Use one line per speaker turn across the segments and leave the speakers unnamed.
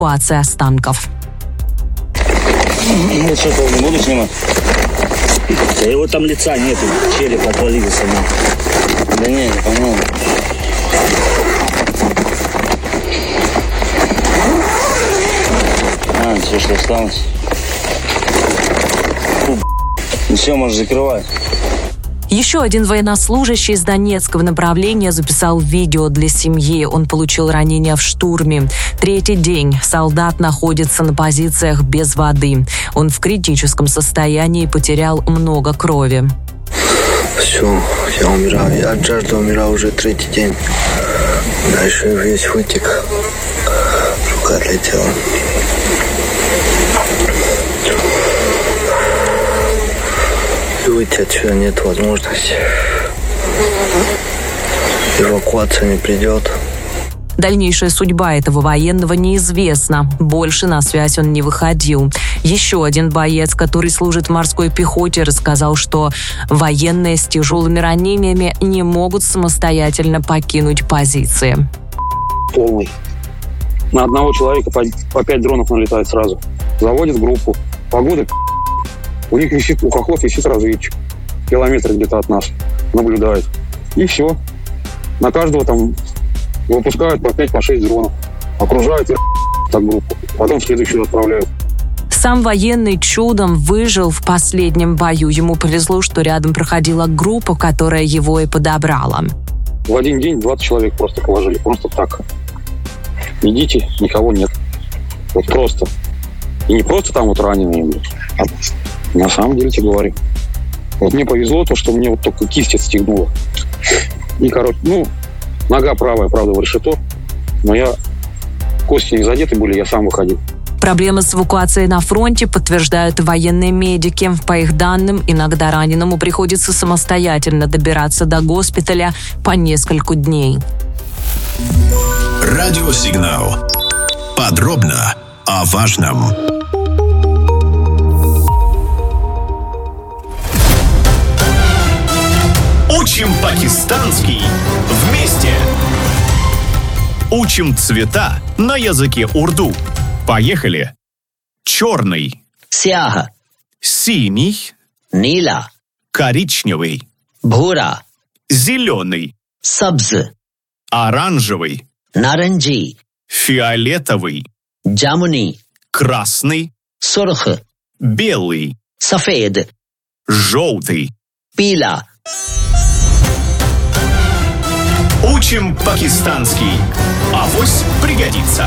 эвакуации останков.
Ну что-то не буду снимать. Его там лица нету, череп отвалился. Да не, по-моему. Все, что осталось. Фу, все, можешь закрывать.
Еще один военнослужащий из Донецкого направления записал видео для семьи. Он получил ранение в штурме. 3-й день солдат находится на позициях без воды. Он в критическом состоянии и потерял много крови.
Все, я умираю. Я от жажды умираю уже 3-й день. Дальше весь вытек. Рука отлетела. Выйти отсюда нет возможности. Эвакуация не придет.
Дальнейшая судьба этого военного неизвестна. Больше на связь он не выходил. Еще один боец, который служит в морской пехоте, рассказал, что военные с тяжелыми ранениями не могут самостоятельно покинуть позиции.
Полный. На одного человека по 5 дронов налетает сразу. Заводит группу. Погода. У них висит, у хохлов висит разведчик. Километр где-то от нас. Наблюдает. И все. На каждого там выпускают по 5-6 дронов. Окружают и так группу. Потом в следующую отправляют.
Сам военный чудом выжил в последнем бою. Ему повезло, что рядом проходила группа, которая его и подобрала.
В один день 20 человек просто положили. Просто так. Идите, никого нет. Вот просто. И не просто там вот раненые были, а на самом деле тебе говорю. Вот мне повезло то, что мне вот только кисть отстегнула. И, нога правая, правда, в решето. Но кости не задеты были, я сам выходил.
Проблемы с эвакуацией на фронте подтверждают военные медики. По их данным, иногда раненому приходится самостоятельно добираться до госпиталя по несколько дней.
Радиосигнал. Подробно о важном. Учим пакистанский вместе. Учим цвета на языке урду. Поехали. Черный.
Сяха.
Синий.
Нила.
Коричневый.
Бхура.
Зеленый.
Сабз.
Оранжевый.
Наранджи.
Фиолетовый.
Джамуни.
Красный.
Сурх.
Белый.
Сафед.
Желтый.
Пила.
Учим пакистанский. Авось пригодится.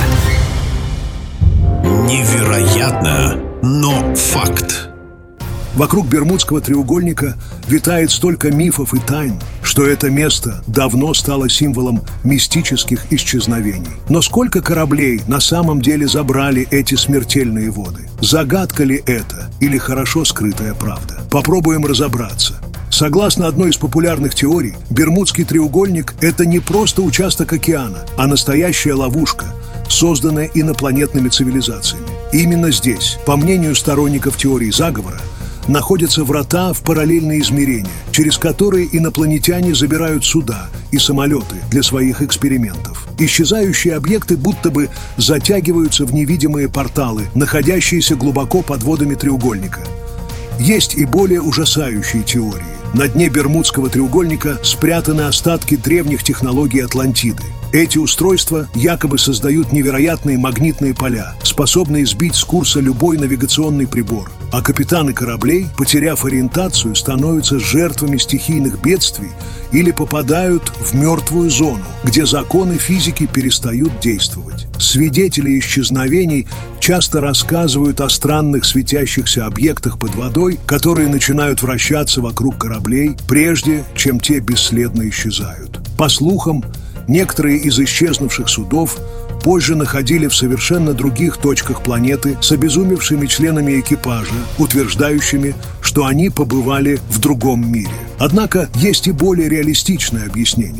Невероятно, но факт.
Вокруг Бермудского треугольника витает столько мифов и тайн, что это место давно стало символом мистических исчезновений. Но сколько кораблей на самом деле забрали эти смертельные воды? Загадка ли это или хорошо скрытая правда? Попробуем разобраться. Согласно одной из популярных теорий, Бермудский треугольник – это не просто участок океана, а настоящая ловушка, созданная инопланетными цивилизациями. Именно здесь, по мнению сторонников теории заговора, находятся врата в параллельные измерения, через которые инопланетяне забирают суда и самолеты для своих экспериментов. Исчезающие объекты будто бы затягиваются в невидимые порталы, находящиеся глубоко под водами треугольника. Есть и более ужасающие теории. На дне Бермудского треугольника спрятаны остатки древних технологий Атлантиды. Эти устройства якобы создают невероятные магнитные поля, способные сбить с курса любой навигационный прибор. А капитаны кораблей, потеряв ориентацию, становятся жертвами стихийных бедствий или попадают в мертвую зону, где законы физики перестают действовать. Свидетели исчезновений часто рассказывают о странных светящихся объектах под водой, которые начинают вращаться вокруг кораблей, прежде чем те бесследно исчезают. По слухам, некоторые из исчезнувших судов позже находили в совершенно других точках планеты с обезумевшими членами экипажа, утверждающими, что они побывали в другом мире. Однако есть и более реалистичное объяснение.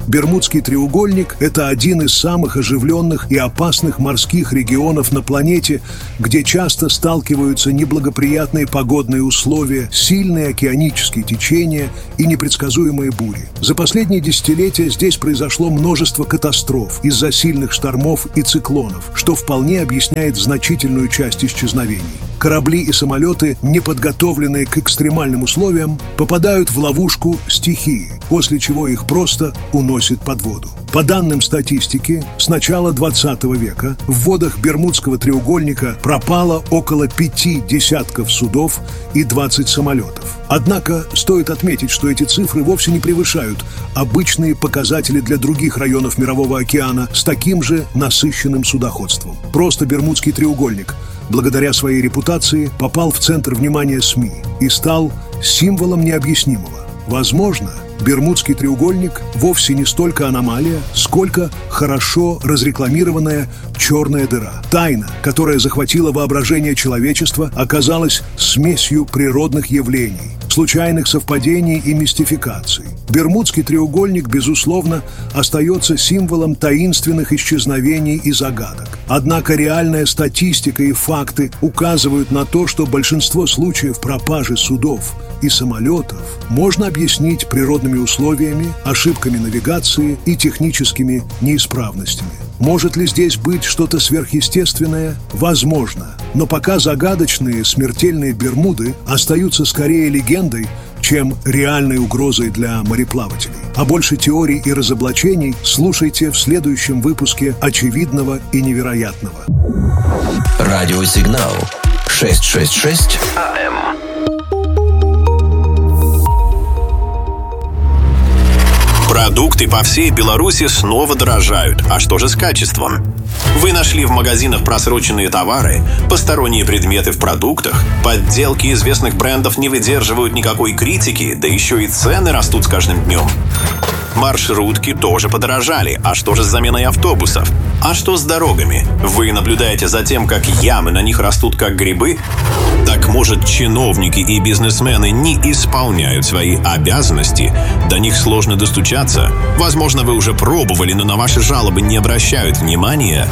Бермудский треугольник – это один из самых оживленных и опасных морских регионов на планете, где часто сталкиваются неблагоприятные погодные условия, сильные океанические течения и непредсказуемые бури. За последние десятилетия здесь произошло множество катастроф из-за сильных штормов и циклонов, что вполне объясняет значительную часть исчезновений. Корабли и самолеты, не подготовленные к экстремальным условиям, попадают в ловушку стихии, после чего их просто уносит под воду. По данным статистики, с начала 20 века в водах Бермудского треугольника пропало около 5 десятков судов и 20 самолетов. Однако стоит отметить, что эти цифры вовсе не превышают обычные показатели для других районов Мирового океана с таким же насыщенным судоходством. Просто Бермудский треугольник, благодаря своей репутации, попал в центр внимания СМИ и стал символом необъяснимого. Возможно, Бермудский треугольник вовсе не столько аномалия, сколько хорошо разрекламированная черная дыра. Тайна, которая захватила воображение человечества, оказалась смесью природных явлений, случайных совпадений и мистификаций. Бермудский треугольник, безусловно, остается символом таинственных исчезновений и загадок. Однако реальная статистика и факты указывают на то, что большинство случаев пропажи судов и самолетов можно объяснить природными условиями, ошибками навигации и техническими неисправностями. Может ли здесь быть что-то сверхъестественное? Возможно. Но пока загадочные смертельные Бермуды остаются скорее легендой, чем реальной угрозой для мореплавателей. А больше теорий и разоблачений слушайте в следующем выпуске «Очевидного и невероятного».
Радиосигнал 666 АМ.
Продукты по всей Беларуси снова дорожают. А что же с качеством? Вы нашли в магазинах просроченные товары, посторонние предметы в продуктах, подделки известных брендов не выдерживают никакой критики, да еще и цены растут с каждым днем. Маршрутки тоже подорожали. А что же с заменой автобусов? А что с дорогами? Вы наблюдаете за тем, как ямы на них растут как грибы? Так может, чиновники и бизнесмены не исполняют свои обязанности? До них сложно достучаться? Возможно, вы уже пробовали, но на ваши жалобы не обращают внимания?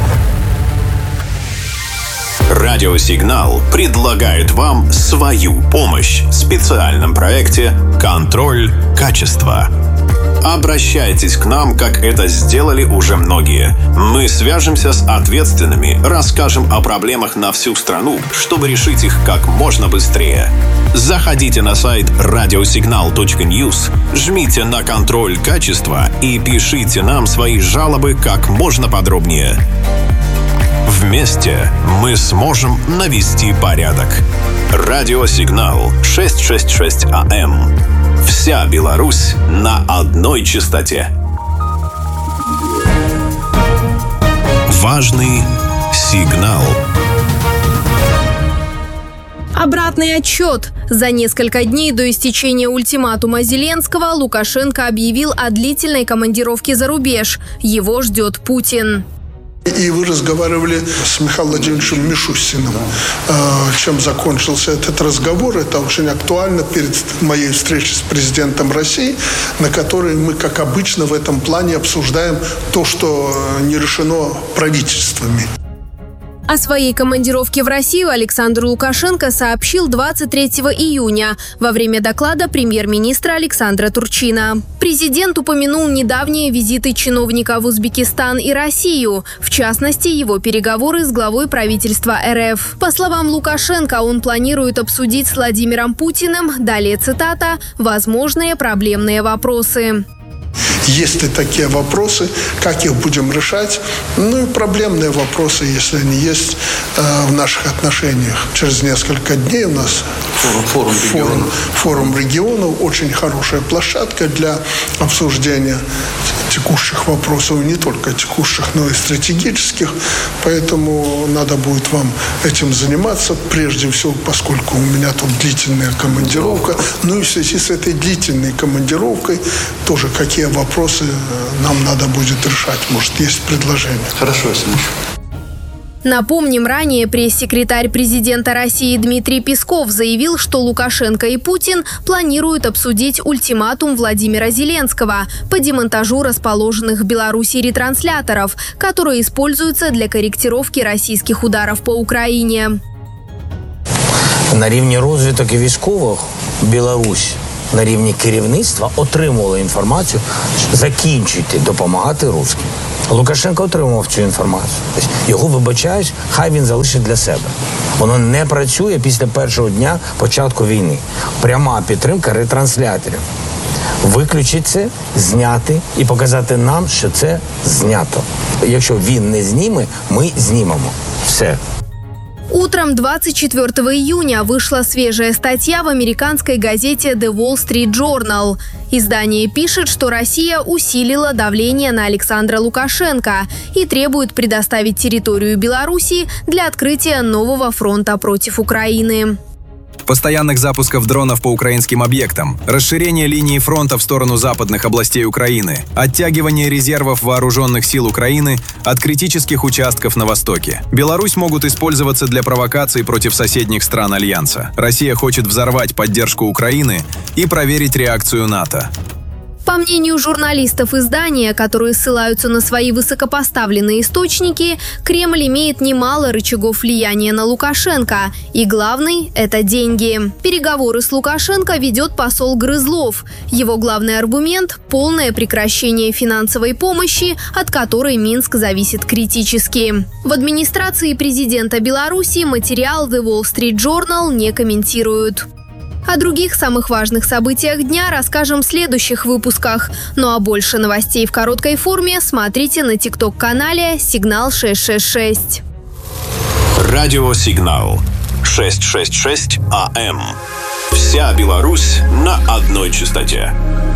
Радиосигнал предлагает вам свою помощь в специальном проекте «Контроль качества». Обращайтесь к нам, как это сделали уже многие. Мы свяжемся с ответственными, расскажем о проблемах на всю страну, чтобы решить их как можно быстрее. Заходите на сайт radiosignal.news, жмите на «Контроль качества» и пишите нам свои жалобы как можно подробнее. Вместе мы сможем навести порядок. Радиосигнал 666 АМ. Вся Беларусь на одной частоте. Важный сигнал.
Обратный отчет. За несколько дней до истечения ультиматума Зеленского Лукашенко объявил о длительной командировке за рубеж. Его ждет Путин.
И вы разговаривали с Михаилом Владимировичем Мишустиным. Чем закончился этот разговор? Это очень актуально перед моей встречей с президентом России, на которой мы, как обычно, в этом плане обсуждаем то, что не решено правительствами.
О своей командировке в Россию Александр Лукашенко сообщил 23 июня во время доклада премьер-министра Александра Турчина. Президент упомянул недавние визиты чиновника в Узбекистан и Россию, в частности, его переговоры с главой правительства РФ. По словам Лукашенко, он планирует обсудить с Владимиром Путиным, далее цитата, «возможные проблемные вопросы».
Есть ли такие вопросы, как их будем решать? Ну и проблемные вопросы, если они есть в наших отношениях. Через несколько дней у нас форум регионов. Очень хорошая площадка для обсуждения текущих вопросов, и не только текущих, но и стратегических. Поэтому надо будет вам этим заниматься, прежде всего, поскольку у меня тут длительная командировка. Ну и в связи с этой длительной командировкой тоже какие вопросы нам надо будет решать. Может, есть предложения.
Хорошо, Александр.
Напомним, ранее пресс-секретарь президента России Дмитрий Песков заявил, что Лукашенко и Путин планируют обсудить ультиматум Владимира Зеленского по демонтажу расположенных в Беларуси ретрансляторов, которые используются для корректировки российских ударов по Украине.
На рівні розвиток і військових Білорусь на рівні керівництва отримувала інформацію, що закінчуйте допомагати русським. Лукашенко отримував цю інформацію. Тобто його вибачають, хай він залишить для себе. Воно не працює після першого дня початку війни. Пряма підтримка ретрансляторів. Виключити це, зняти і показати нам, що це знято. Якщо він не зніме, ми знімемо. Все.
Утром 24 июня вышла свежая статья в американской газете The Wall Street Journal. Издание пишет, что Россия усилила давление на Александра Лукашенко и требует предоставить территорию Беларуси для открытия нового фронта против Украины.
Постоянных запусков дронов по украинским объектам, расширение линии фронта в сторону западных областей Украины, оттягивание резервов вооруженных сил Украины от критических участков на Востоке. Беларусь могут использоваться для провокаций против соседних стран Альянса. Россия хочет взорвать поддержку Украины и проверить реакцию НАТО.
По мнению журналистов издания, которые ссылаются на свои высокопоставленные источники, Кремль имеет немало рычагов влияния на Лукашенко. И главный – это деньги. Переговоры с Лукашенко ведет посол Грызлов. Его главный аргумент – полное прекращение финансовой помощи, от которой Минск зависит критически. В администрации президента Беларуси материал The Wall Street Journal не комментируют. О других самых важных событиях дня расскажем в следующих выпусках. Ну а больше новостей в короткой форме смотрите на TikTok-канале «Сигнал 666».
Радио «Сигнал» 666 АМ. Вся Беларусь на одной частоте.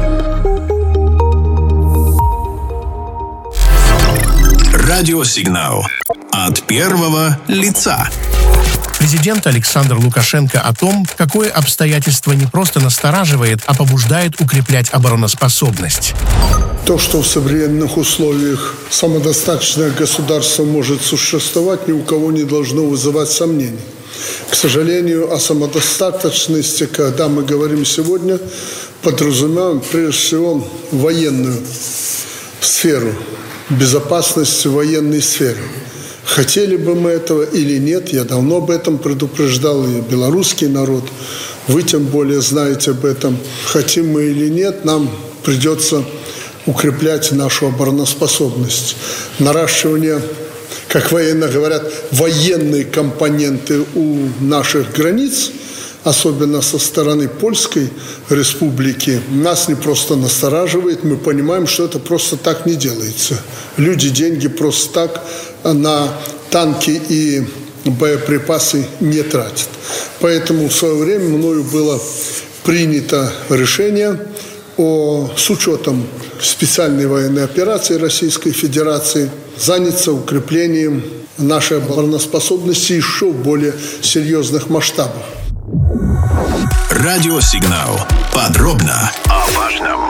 Радио «Сигнал» от первого лица.
Президент Александр Лукашенко о том, какое обстоятельство не просто настораживает, а побуждает укреплять обороноспособность.
То, что в современных условиях самодостаточное государство может существовать, ни у кого не должно вызывать сомнений. К сожалению, о самодостаточности, когда мы говорим сегодня, подразумеваем прежде всего военную сферу, безопасность в военной сфере. Хотели бы мы этого или нет, я давно об этом предупреждал, и белорусский народ. Вы тем более знаете об этом. Хотим мы или нет, нам придется укреплять нашу обороноспособность. Наращивание, как военно говорят, военной компоненты у наших границ, особенно со стороны Польской Республики, нас не просто настораживает. Мы понимаем, что это просто так не делается. Люди деньги просто так на танки и боеприпасы не тратят. Поэтому в свое время мною было принято решение с учетом специальной военной операции Российской Федерации заняться укреплением нашей обороноспособности еще в более серьезных масштабах.
Радио «Сигнал». Подробно о важном.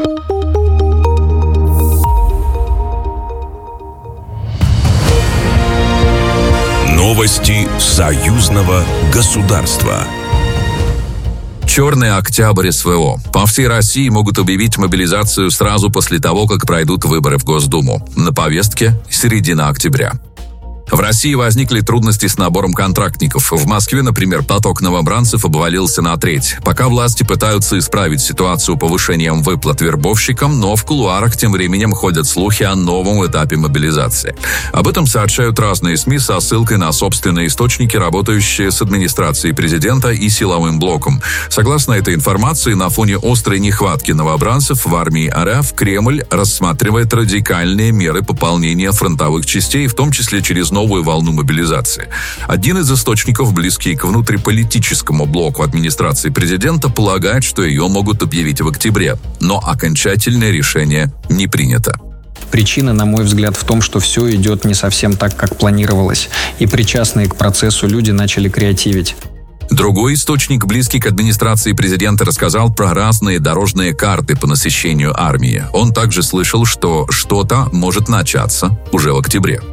Новости союзного государства.
Черный октябрь СВО. По всей России могут объявить мобилизацию сразу после того, как пройдут выборы в Госдуму. На повестке середина октября. В России возникли трудности с набором контрактников. В Москве, например, поток новобранцев обвалился на треть. Пока власти пытаются исправить ситуацию повышением выплат вербовщикам, но в кулуарах тем временем ходят слухи о новом этапе мобилизации. Об этом сообщают разные СМИ со ссылкой на собственные источники, работающие с администрацией президента и силовым блоком. Согласно этой информации, на фоне острой нехватки новобранцев в армии РФ Кремль рассматривает радикальные меры пополнения фронтовых частей, в том числе через новую волну мобилизации. Один из источников, близкий к внутриполитическому блоку администрации президента, полагает, что ее могут объявить в октябре, но окончательное решение не принято.
Причина, на мой взгляд, в том, что все идет не совсем так, как планировалось, и причастные к процессу люди начали креативить.
Другой источник, близкий к администрации президента, рассказал про разные дорожные карты по насыщению армии. Он также слышал, что что-то может начаться уже в октябре.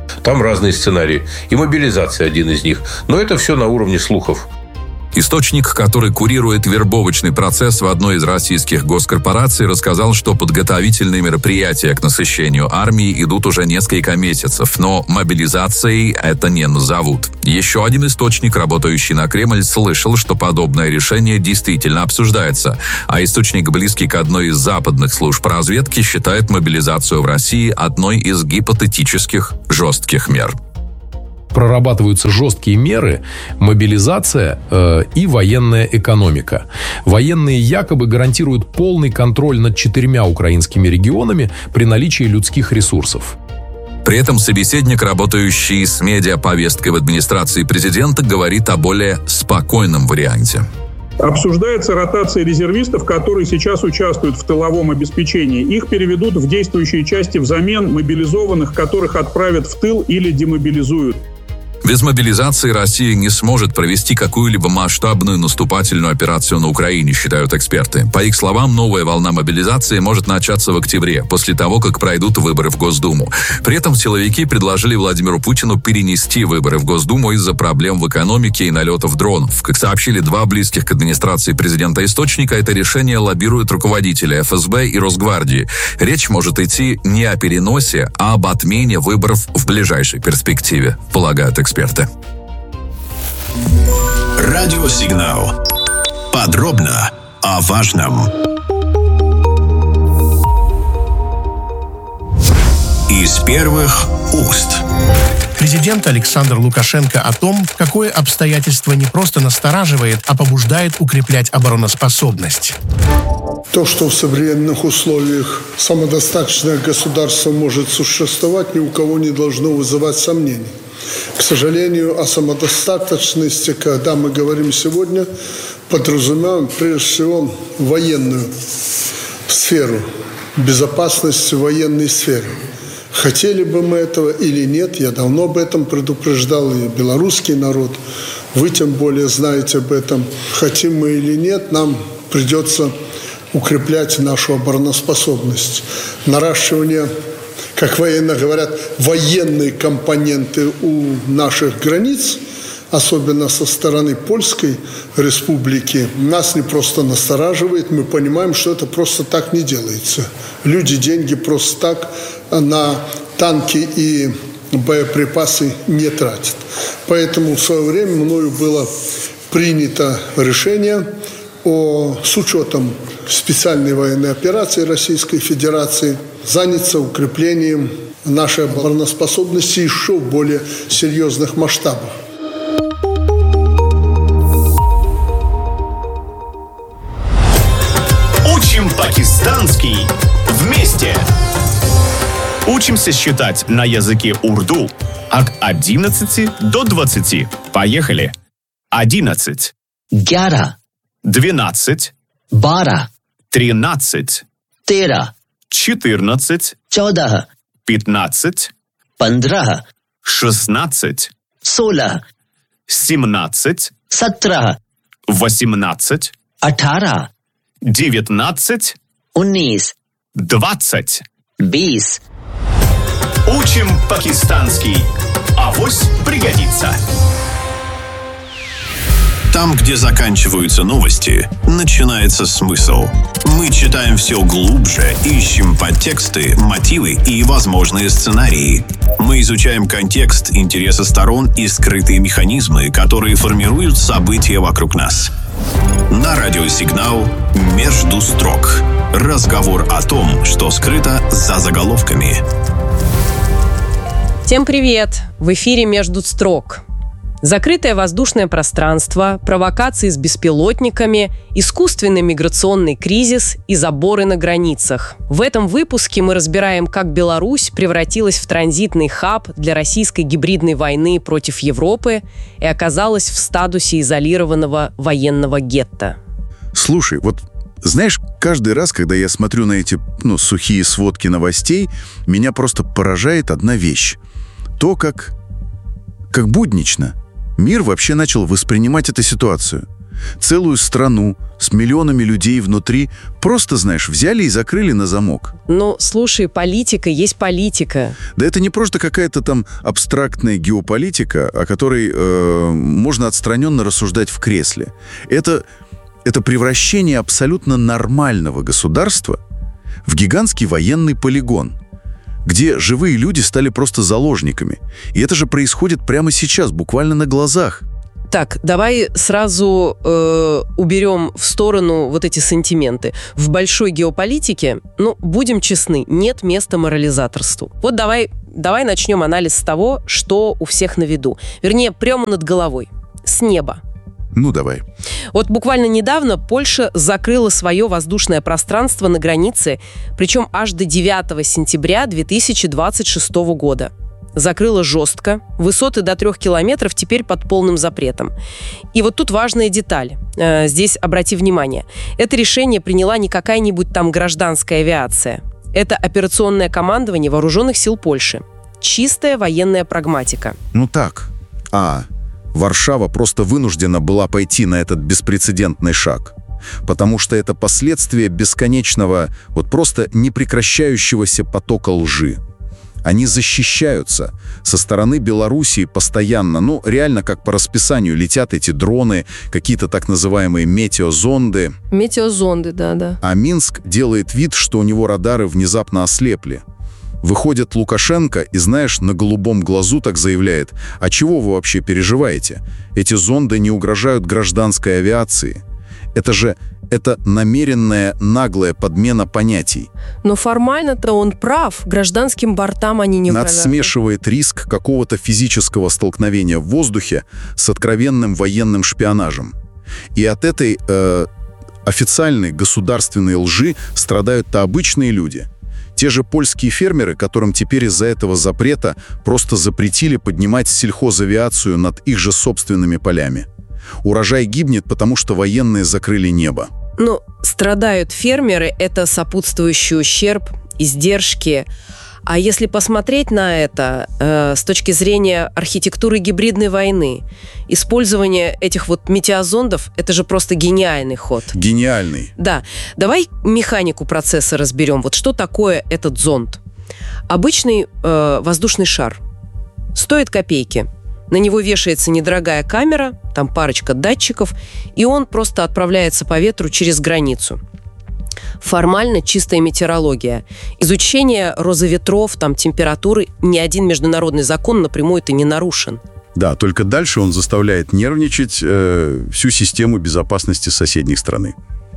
Там разные сценарии. И мобилизация один из них. Но это все на уровне слухов.
Источник, который курирует вербовочный процесс в одной из российских госкорпораций, рассказал, что подготовительные мероприятия к насыщению армии идут уже несколько месяцев, но мобилизацией это не назовут. Еще один источник, работающий на Кремль, слышал, что подобное решение действительно обсуждается, а источник, близкий к одной из западных служб разведки, считает мобилизацию в России одной из гипотетических жестких мер.
Прорабатываются жесткие меры, мобилизация и военная экономика. Военные якобы гарантируют полный контроль над 4 украинскими регионами при наличии людских ресурсов.
При этом собеседник, работающий с медиаповесткой в администрации президента, говорит о более спокойном варианте.
Обсуждается ротация резервистов, которые сейчас участвуют в тыловом обеспечении. Их переведут в действующие части взамен мобилизованных, которых отправят в тыл или демобилизуют.
Без мобилизации Россия не сможет провести какую-либо масштабную наступательную операцию на Украине, считают эксперты. По их словам, новая волна мобилизации может начаться в октябре, после того, как пройдут выборы в Госдуму. При этом силовики предложили Владимиру Путину перенести выборы в Госдуму из-за проблем в экономике и налетов дронов. Как сообщили два близких к администрации президента источника, это решение лоббируют руководители ФСБ и Росгвардии. Речь может идти не о переносе, а об отмене выборов в ближайшей перспективе, полагают эксперты.
Радиосигнал. Подробно о важном. Из первых уст.
Президент Александр Лукашенко о том, какое обстоятельство не просто настораживает, а побуждает укреплять обороноспособность.
То, что в современных условиях самодостаточное государство может существовать, ни у кого не должно вызывать сомнений. К сожалению, о самодостаточности, когда мы говорим сегодня, подразумеваем прежде всего военную сферу, безопасность в военной сфере. Хотели бы мы этого или нет, я давно об этом предупреждал, и белорусский народ, вы тем более знаете об этом. Хотим мы или нет, нам придется укреплять нашу обороноспособность. Наращивание, как военно говорят, военные компоненты у наших границ, особенно со стороны Польской Республики, нас не просто настораживает, мы понимаем, что это просто так не делается. Люди деньги просто так на танки и боеприпасы не тратят. Поэтому в свое время мною было принято решение с учетом специальной военной операции Российской Федерации заняться укреплением нашей обороноспособности еще в более серьезных масштабах.
Учим пакистанский вместе. Учимся считать на языке урду от 11 до 20. Поехали. 11.
11.
12.
12.
13.
13.
14.
14.
15.
15.
16.
16.
17.
17.
18.
18.
19.
19.
20.
20.
Учим пакистанский. Авось пригодится.
Там, где заканчиваются новости, начинается смысл. Мы читаем все глубже, ищем подтексты, мотивы и возможные сценарии. Мы изучаем контекст, интересы сторон и скрытые механизмы, которые формируют события вокруг нас. На радиосигнал «Между строк». Разговор о том, что скрыто за заголовками.
Всем привет! В эфире «Между строк». Закрытое воздушное пространство, провокации с беспилотниками, искусственный миграционный кризис и заборы на границах. В этом выпуске мы разбираем, как Беларусь превратилась в транзитный хаб для российской гибридной войны против Европы и оказалась в статусе изолированного военного гетто.
Слушай, вот знаешь, каждый раз, когда я смотрю на эти сухие сводки новостей, меня просто поражает одна вещь. То, как буднично мир вообще начал воспринимать эту ситуацию. Целую страну с миллионами людей внутри просто, знаешь, взяли и закрыли на замок.
Ну, слушай, политика есть политика.
Да это не просто какая-то там абстрактная геополитика, о которой можно отстраненно рассуждать в кресле. Это превращение абсолютно нормального государства в гигантский военный полигон, где живые люди стали просто заложниками. И это же происходит прямо сейчас, буквально на глазах.
Так, давай сразу уберем в сторону вот эти сантименты. В большой геополитике, будем честны, нет места морализаторству. Вот давай начнем анализ с того, что у всех на виду. Вернее, прямо над головой, с неба.
Ну, давай.
Вот буквально недавно Польша закрыла свое воздушное пространство на границе, причем аж до 9 сентября 2026 года. Закрыла жестко, высоты до 3 километров теперь под полным запретом. И вот тут важная деталь. Здесь обрати внимание. Это решение приняла не какая-нибудь там гражданская авиация. Это операционное командование Вооруженных сил Польши. Чистая военная прагматика.
Ну так. Варшава просто вынуждена была пойти на этот беспрецедентный шаг. Потому что это последствие бесконечного, просто непрекращающегося потока лжи. Они защищаются. Со стороны Белоруссии постоянно, реально как по расписанию летят эти дроны, какие-то так называемые метеозонды.
Метеозонды, да.
А Минск делает вид, что у него радары внезапно ослепли. Выходит Лукашенко и, знаешь, на голубом глазу так заявляет: «А чего вы вообще переживаете? Эти зонды не угрожают гражданской авиации». Это намеренная наглая подмена понятий.
Но формально-то он прав. Гражданским бортам они не угрожают.
Смешивает риск какого-то физического столкновения в воздухе с откровенным военным шпионажем. И от этой официальной государственной лжи страдают-то обычные люди. Те же польские фермеры, которым теперь из-за этого запрета просто запретили поднимать сельхозавиацию над их же собственными полями. Урожай гибнет, потому что военные закрыли небо.
Страдают фермеры – это сопутствующий ущерб, издержки. А если посмотреть на это с точки зрения архитектуры гибридной войны, использование этих метеозондов – это же просто гениальный ход.
Гениальный.
Да. Давай механику процесса разберем. Вот что такое этот зонд? Обычный воздушный шар. Стоит копейки. На него вешается недорогая камера, там парочка датчиков, и он просто отправляется по ветру через границу. Формально чистая метеорология. Изучение розоветров, температуры, ни один международный закон напрямую-то не нарушен.
Да, только дальше он заставляет нервничать всю систему безопасности соседних страны.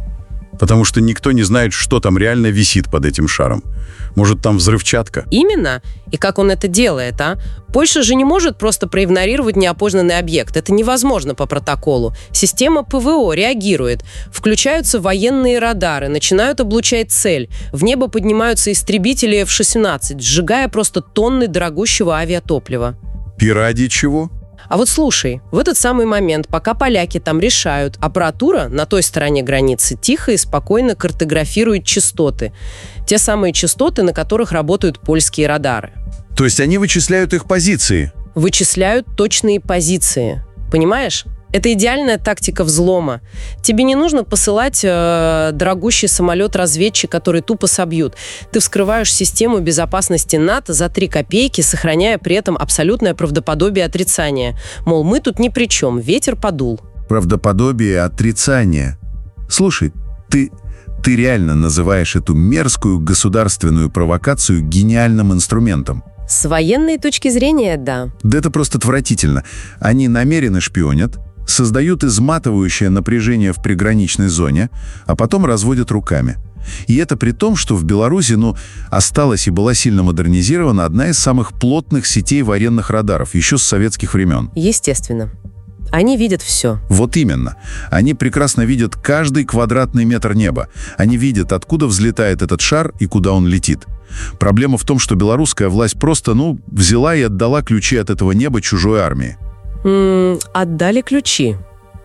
Потому что никто не знает, что там реально висит под этим шаром. Может, там взрывчатка?
Именно. И как он это делает, а? Польша же не может просто проигнорировать неопознанный объект. Это невозможно по протоколу. Система ПВО реагирует. Включаются военные радары, начинают облучать цель. В небо поднимаются истребители F-16, сжигая просто тонны дорогущего авиатоплива.
И ради чего?
А вот слушай, в этот самый момент, пока поляки там решают, аппаратура на той стороне границы тихо и спокойно картографирует частоты. Те самые частоты, на которых работают польские радары.
То есть они вычисляют их позиции?
Вычисляют точные позиции. Понимаешь? Это идеальная тактика взлома. Тебе не нужно посылать дорогущий самолет-разведчик, который тупо собьют. Ты вскрываешь систему безопасности НАТО за 3 копейки, сохраняя при этом абсолютное правдоподобие отрицания. Мол, мы тут ни при чем, ветер подул.
Правдоподобие отрицания. Слушай, ты реально называешь эту мерзкую государственную провокацию гениальным инструментом?
С военной точки зрения, да.
Да это просто отвратительно. Они намеренно шпионят, создают изматывающее напряжение в приграничной зоне, а потом разводят руками. И это при том, что в Беларуси, осталась и была сильно модернизирована одна из самых плотных сетей военных радаров, еще с советских времен.
Естественно. Они видят все.
Вот именно. Они прекрасно видят каждый квадратный метр неба. Они видят, откуда взлетает этот шар и куда он летит. Проблема в том, что белорусская власть просто, взяла и отдала ключи от этого неба чужой армии.
Отдали ключи.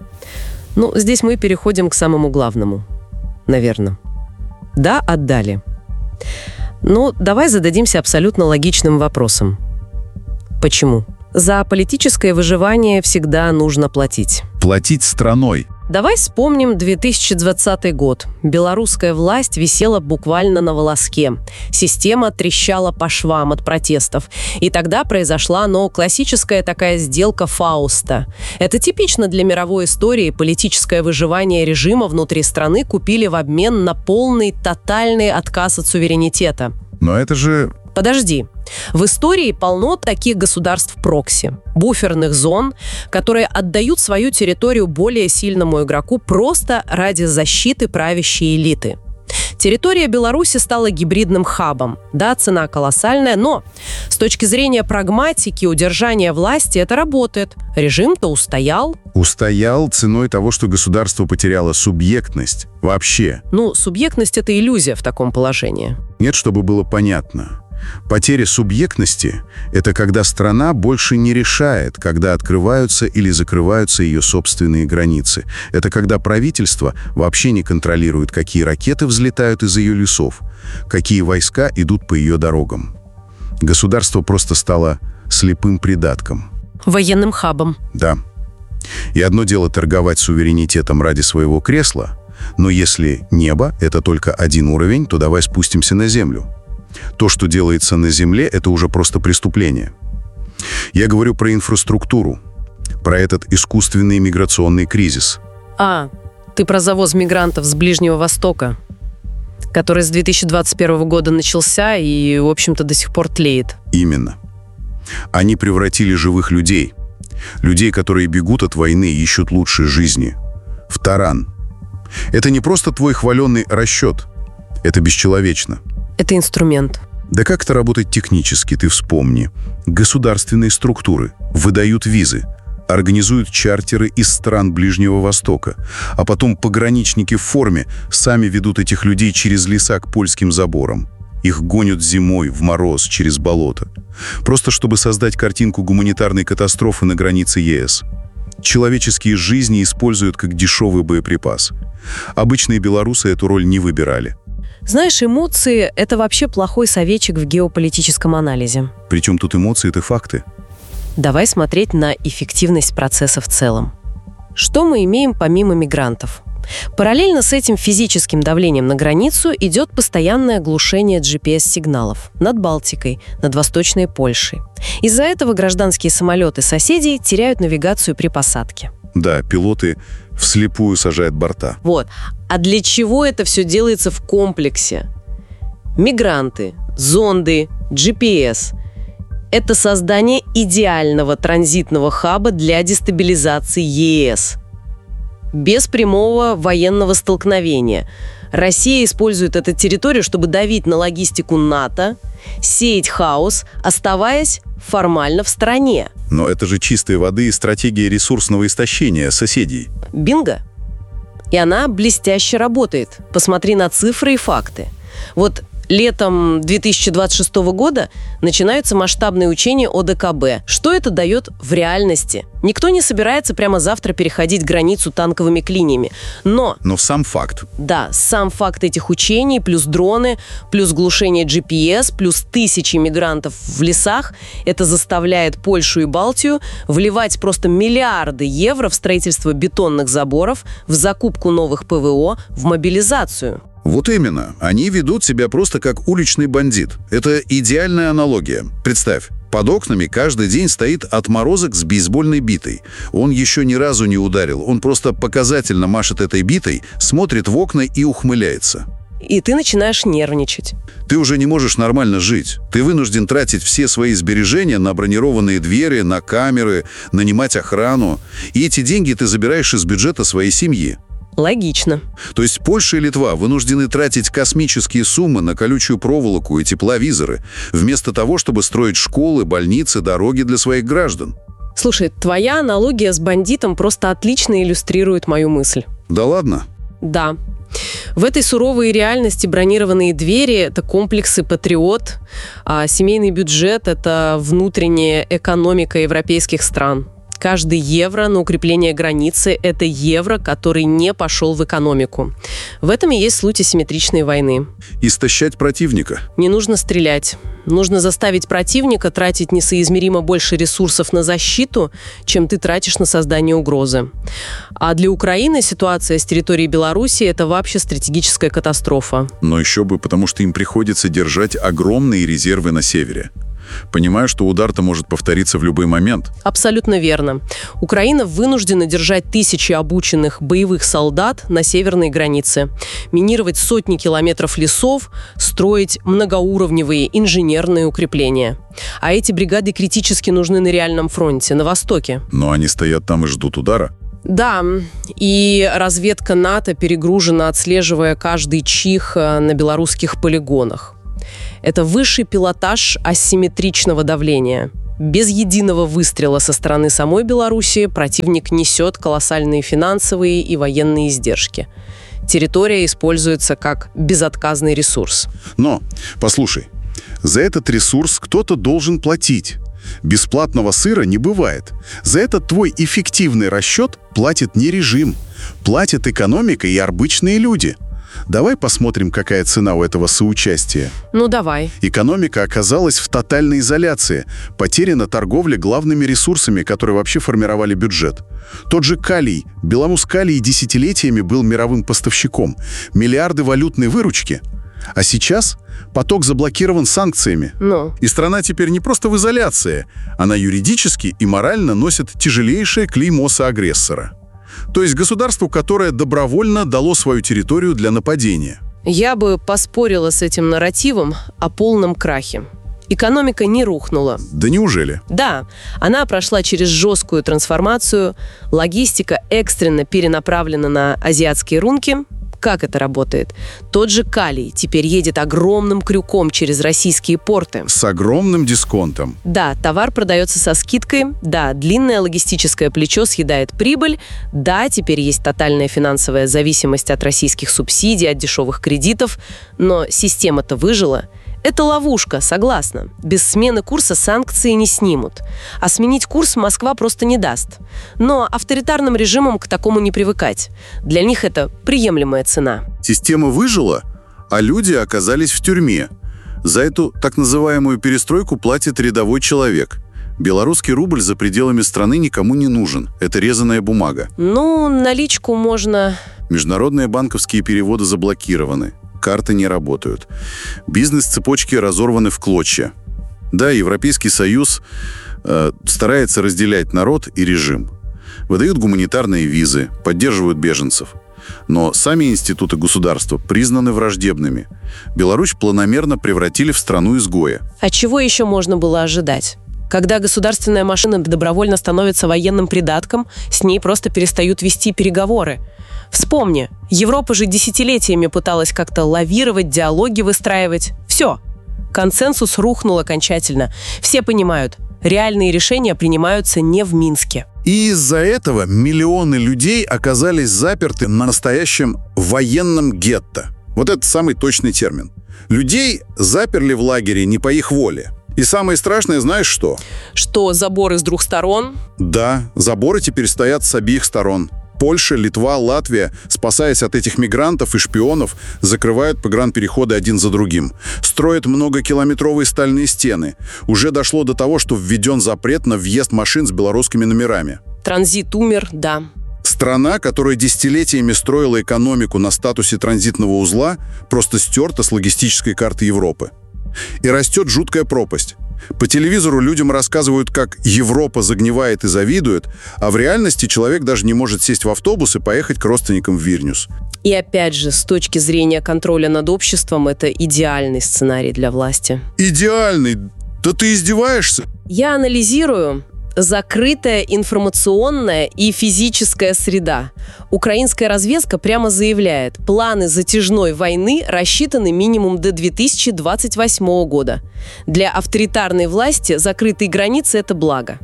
Здесь мы переходим к самому главному. Наверное. Да, отдали. Давай зададимся абсолютно логичным вопросом. Почему? За политическое выживание всегда нужно платить.
Платить страной.
Давай вспомним 2020 год. Белорусская власть висела буквально на волоске. Система трещала по швам от протестов. И тогда произошла, классическая такая сделка Фауста. Это типично для мировой истории. Политическое выживание режима внутри страны купили в обмен на полный, тотальный отказ от суверенитета.
Но это же...
Подожди. В истории полно таких государств-прокси, буферных зон, которые отдают свою территорию более сильному игроку просто ради защиты правящей элиты. Территория Беларуси стала гибридным хабом. Да, цена колоссальная, но с точки зрения прагматики удержания власти это работает. Режим-то устоял.
Устоял ценой того, что государство потеряло субъектность. Вообще.
Субъектность – это иллюзия в таком положении.
Нет, чтобы было понятно. Потеря субъектности – это когда страна больше не решает, когда открываются или закрываются ее собственные границы. Это когда правительство вообще не контролирует, какие ракеты взлетают из ее лесов, какие войска идут по ее дорогам. Государство просто стало слепым придатком.
Военным хабом.
Да. И одно дело торговать суверенитетом ради своего кресла, но если небо – это только один уровень, то давай спустимся на землю. То, что делается на земле, это уже просто преступление. Я говорю про инфраструктуру, про этот искусственный миграционный кризис.
Ты про завоз мигрантов с Ближнего Востока, который с 2021 года начался и, в общем-то, до сих пор тлеет.
Именно. Они превратили живых людей, которые бегут от войны и ищут лучшей жизни, в таран. Это не просто твой хваленный расчет, это бесчеловечно.
Это инструмент.
Да как это работает технически, ты вспомни. Государственные структуры выдают визы, организуют чартеры из стран Ближнего Востока, а потом пограничники в форме сами ведут этих людей через леса к польским заборам. Их гонят зимой в мороз через болото. Просто чтобы создать картинку гуманитарной катастрофы на границе ЕС. Человеческие жизни используют как дешевый боеприпас. Обычные белорусы эту роль не выбирали.
Знаешь, эмоции – это вообще плохой советчик в геополитическом анализе.
Причем тут эмоции – это факты.
Давай смотреть на эффективность процесса в целом. Что мы имеем помимо мигрантов? Параллельно с этим физическим давлением на границу идет постоянное глушение GPS-сигналов над Балтикой, над Восточной Польшей. Из-за этого гражданские самолеты соседей теряют навигацию при посадке.
Да, пилоты вслепую сажают борта.
А для чего это все делается в комплексе? Мигранты, зонды, GPS – это создание идеального транзитного хаба для дестабилизации ЕС. Без прямого военного столкновения. Россия использует эту территорию, чтобы давить на логистику НАТО, сеять хаос, оставаясь формально в стороне.
Но это же чистой воды стратегия ресурсного истощения соседей.
Бинго! И она блестяще работает. Посмотри на цифры и факты. Летом 2026 года начинаются масштабные учения ОДКБ. Что это дает в реальности? Никто не собирается прямо завтра переходить границу танковыми клиньями. Но
сам факт.
Да, сам факт этих учений, плюс дроны, плюс глушение GPS, плюс тысячи мигрантов в лесах, это заставляет Польшу и Балтию вливать просто миллиарды евро в строительство бетонных заборов, в закупку новых ПВО, в мобилизацию.
Вот именно. Они ведут себя просто как уличный бандит. Это идеальная аналогия. Представь, под окнами каждый день стоит отморозок с бейсбольной битой. Он еще ни разу не ударил. Он просто показательно машет этой битой, смотрит в окна и ухмыляется.
И ты начинаешь нервничать.
Ты уже не можешь нормально жить. Ты вынужден тратить все свои сбережения на бронированные двери, на камеры, нанимать охрану. И эти деньги ты забираешь из бюджета своей семьи.
Логично.
То есть Польша и Литва вынуждены тратить космические суммы на колючую проволоку и тепловизоры, вместо того, чтобы строить школы, больницы, дороги для своих граждан.
Слушай, твоя аналогия с бандитом просто отлично иллюстрирует мою мысль.
Да ладно?
Да. В этой суровой реальности бронированные двери – это комплексы «Патриот», а семейный бюджет – это внутренняя экономика европейских стран. Каждый евро на укрепление границы – это евро, который не пошел в экономику. В этом и есть суть асимметричной войны.
Истощать противника.
Не нужно стрелять. Нужно заставить противника тратить несоизмеримо больше ресурсов на защиту, чем ты тратишь на создание угрозы. А для Украины ситуация с территорией Беларуси – это вообще стратегическая катастрофа.
Но еще бы, потому что им приходится держать огромные резервы на севере. Понимаю, что удар-то может повториться в любой момент.
Абсолютно верно. Украина вынуждена держать тысячи обученных боевых солдат на северной границе, минировать сотни километров лесов, строить многоуровневые инженерные укрепления. А эти бригады критически нужны на реальном фронте, на востоке.
Но они стоят там и ждут удара.
Да, и разведка НАТО перегружена, отслеживая каждый чих на белорусских полигонах. Это высший пилотаж асимметричного давления. Без единого выстрела со стороны самой Беларуси противник несет колоссальные финансовые и военные издержки. Территория используется как безотказный ресурс.
Но, послушай, за этот ресурс кто-то должен платить. Бесплатного сыра не бывает. За этот твой эффективный расчет платит не режим, платит экономика и обычные люди. Давай посмотрим, какая цена у этого соучастия.
Ну, давай.
Экономика оказалась в тотальной изоляции. Потеряна торговля главными ресурсами, которые вообще формировали бюджет. Тот же калий. Беларусь калий десятилетиями был мировым поставщиком. Миллиарды валютной выручки. А сейчас поток заблокирован санкциями. И страна теперь не просто в изоляции. Она юридически и морально носит тяжелейшее клеймо соагрессора. То есть государству, которое добровольно дало свою территорию для нападения.
Я бы поспорила с этим нарративом о полном крахе. Экономика не рухнула.
Да неужели?
Да, она прошла через жесткую трансформацию, логистика экстренно перенаправлена на азиатские рынки. Как это работает? Тот же калий теперь едет огромным крюком через российские порты.
С огромным дисконтом.
Да, товар продается со скидкой. Да, длинное логистическое плечо съедает прибыль. Да, теперь есть тотальная финансовая зависимость от российских субсидий, от дешевых кредитов. Но система-то выжила. Это ловушка, согласна. Без смены курса санкции не снимут. А сменить курс Москва просто не даст. Но авторитарным режимам к такому не привыкать. Для них это приемлемая цена.
Система выжила, а люди оказались в тюрьме. За эту так называемую перестройку платит рядовой человек. Белорусский рубль за пределами страны никому не нужен. Это резаная бумага.
Ну, наличку можно...
Международные банковские переводы заблокированы. Карты не работают. Бизнес-цепочки разорваны в клочья. Да, Европейский Союз старается разделять народ и режим. Выдают гуманитарные визы, поддерживают беженцев. Но сами институты государства признаны враждебными. Беларусь планомерно превратили в страну-изгоя.
А чего еще можно было ожидать? Когда государственная машина добровольно становится военным придатком, с ней просто перестают вести переговоры. Вспомни, Европа же десятилетиями пыталась как-то лавировать, диалоги выстраивать. Все. Консенсус рухнул окончательно. Все понимают, реальные решения принимаются не в Минске.
И из-за этого миллионы людей оказались заперты на настоящем военном гетто. Вот это самый точный термин. Людей заперли в лагере не по их воле. И самое страшное, знаешь что?
Что, заборы с двух сторон?
Да, заборы теперь стоят с обеих сторон. Польша, Литва, Латвия, спасаясь от этих мигрантов и шпионов, закрывают погранпереходы один за другим. Строят многокилометровые стальные стены. Уже дошло до того, что введен запрет на въезд машин с белорусскими номерами.
Транзит умер, да.
Страна, которая десятилетиями строила экономику на статусе транзитного узла, просто стерта с логистической карты Европы. И растет жуткая пропасть. По телевизору людям рассказывают, как Европа загнивает и завидует, а в реальности человек даже не может сесть в автобус и поехать к родственникам в Вильнюс.
И опять же, с точки зрения контроля над обществом, это идеальный сценарий для власти.
Идеальный? Да ты издеваешься?
Я анализирую. Закрытая информационная и физическая среда. Украинская разведка прямо заявляет, планы затяжной войны рассчитаны минимум до 2028 года. Для авторитарной власти закрытые границы – это благо.